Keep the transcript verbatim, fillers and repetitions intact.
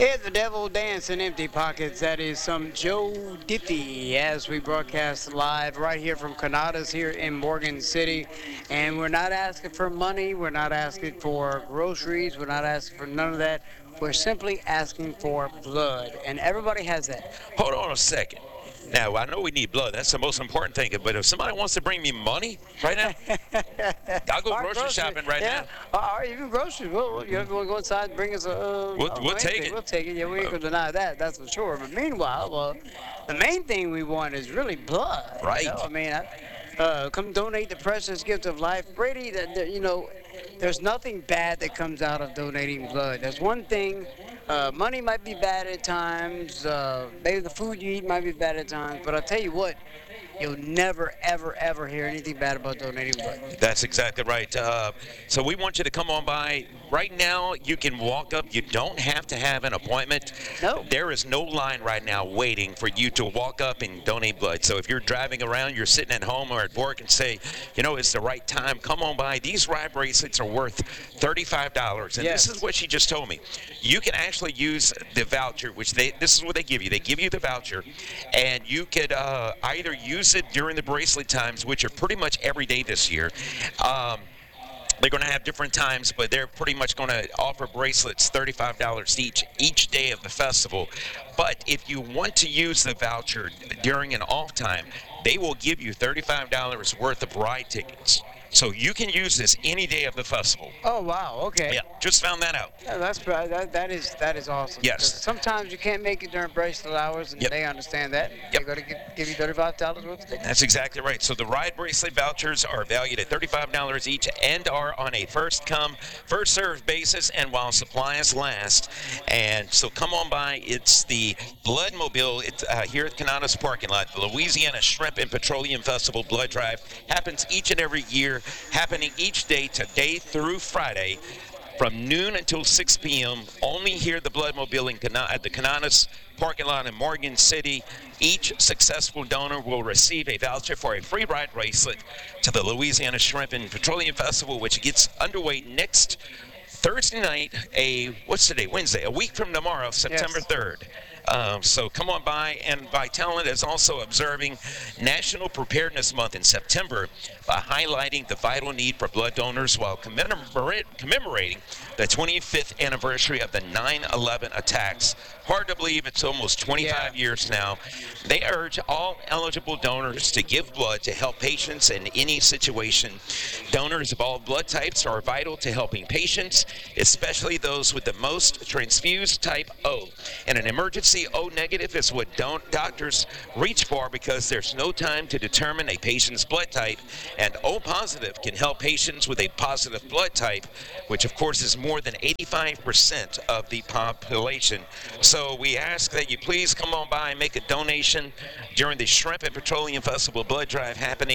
Hear the devil dance in empty pockets. That is some Joe Diffie as we broadcast live right here from Canada's here in Morgan City. And we're not asking for money. We're not asking for groceries. We're not asking for none of that. We're simply asking for blood. And everybody has that. Hold on a second. Now, I know we need blood. That's the most important thing. But if somebody wants to bring me money right now, I'll go Or grocery shopping right yeah. now. Or, or even groceries. We'll, we'll, you know, we'll go inside and bring us a... Uh, We'll- uh, we'll take anything. it. We'll take it. Yeah, we ain't going to deny that. That's for sure. But meanwhile, well, the main thing we want is really blood. you Right. know? I mean, I, uh, come donate the precious gift of life. Brady, that, that, you know, there's nothing bad that comes out of donating blood. There's one thing, uh, money might be bad at times, uh, maybe the food you eat might be bad at times, but I'll tell you what, you'll never, ever, ever hear anything bad about donating blood. That's exactly right. Uh, so we want you to come on by. Right now, you can walk up. You don't have to have an appointment. No. There is no line right now waiting for you to walk up and donate blood. So if you're driving around, you're sitting at home or at work and say, you know, it's the right time, come on by. These ride bracelets are worth thirty-five dollars. And Yes. this is what she just told me. You can actually use the voucher, which they, this is what they give you. They give you the voucher, and you could uh, either use it during the bracelet times, which are pretty much every day this year. Um, They're going to have different times, but they're pretty much going to offer bracelets thirty-five dollars each each day of the festival. But if you want to use the voucher during an off time, they will give you thirty-five dollars worth of ride tickets. So you can use this any day of the festival. Oh, wow, okay. Yeah, just found that out. Yeah, that's pr- that, that is that is awesome. Yes. Because sometimes you can't make it during bracelet hours, and Yep. they understand that. Yep. They're going to give, give you thirty-five dollars worth of tickets. That's exactly right. So the ride bracelet vouchers are valued at thirty-five dollars each and are on a first come, first served basis, and while supplies last. And so come on by. It's the Blood Mobile. It's uh, here at Canada's parking lot. The Louisiana Shrimp and Petroleum Festival Blood Drive happens each and every year, happening each day, today through Friday, from noon until six p.m. Only here at the Blood Mobile in Cana- at the Canada's parking lot in Morgan City. Each successful donor will receive a voucher for a free ride bracelet to the Louisiana Shrimp and Petroleum Festival, which gets underway next Thursday night, a what's today? Wednesday, a week from tomorrow, September third. Um, so come on by, and Vitalant is also observing National Preparedness Month in September by highlighting the vital need for blood donors while commemorate, commemorating the twenty-fifth anniversary of the nine eleven attacks. Hard to believe it's almost twenty-five Yeah. years now. They urge all eligible donors to give blood to help patients in any situation. Donors of all blood types are vital to helping patients, especially those with the most transfused type O. And an emergency O negative is what don't doctors reach for because there's no time to determine a patient's blood type. And O positive can help patients with a positive blood type, which of course is more than eighty-five percent of the population. So we ask that you please come on by and make a donation during the Shrimp and Petroleum Festival Blood Drive happening